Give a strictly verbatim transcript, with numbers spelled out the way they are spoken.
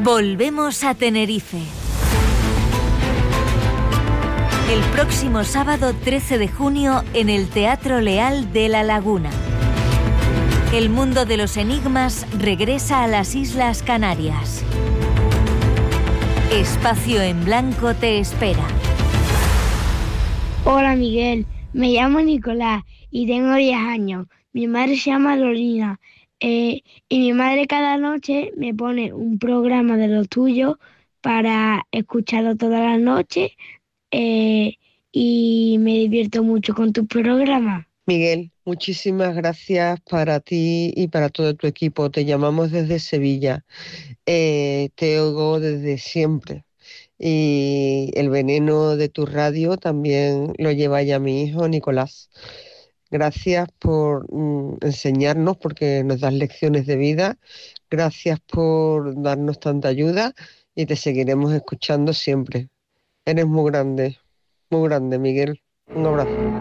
Volvemos a Tenerife. El próximo sábado trece de junio en el Teatro Leal de La Laguna. El mundo de los enigmas regresa a las Islas Canarias. Espacio en Blanco te espera. Hola Miguel, me llamo Nicolás y tengo diez años. Mi madre se llama Lorena eh, y mi madre cada noche me pone un programa de los tuyos para escucharlo todas las noches eh, y me divierto mucho con tu programa. Miguel, muchísimas gracias para ti y para todo tu equipo. Te llamamos desde Sevilla. Eh, te oigo desde siempre. Y el veneno de tu radio también lo lleva ya mi hijo Nicolás. Gracias por mm, enseñarnos, porque nos das lecciones de vida. Gracias por darnos tanta ayuda y te seguiremos escuchando siempre. Eres muy grande, muy grande, Miguel. Un abrazo.